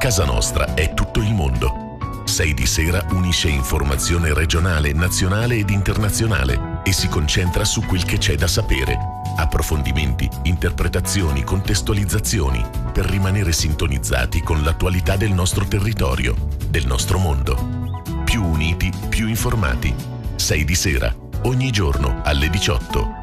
Casa nostra è tutto il mondo. 6 di sera unisce informazione regionale, nazionale ed internazionale e si concentra su quel che c'è da sapere. Approfondimenti, interpretazioni, contestualizzazioni per rimanere sintonizzati con l'attualità del nostro territorio, del nostro mondo. Più uniti, più informati. 6 di sera, ogni giorno alle 18.